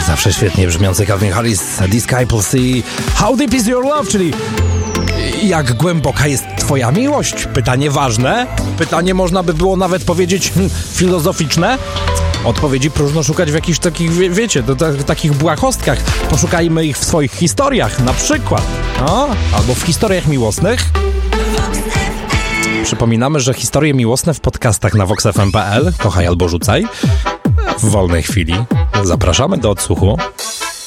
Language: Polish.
Zawsze świetnie brzmiący Calvin Harris, Disciples i How Deep Is Your Love, czyli jak głęboka jest twoja miłość? Pytanie ważne, pytanie można by było nawet powiedzieć filozoficzne. Odpowiedzi próżno szukać w jakichś takich, wiecie, takich błahostkach. Poszukajmy ich w swoich historiach, na przykład. Albo w historiach miłosnych. Przypominamy, że historie miłosne w podcastach na voxfm.pl. Kochaj albo rzucaj. W wolnej chwili zapraszamy do odsłuchu.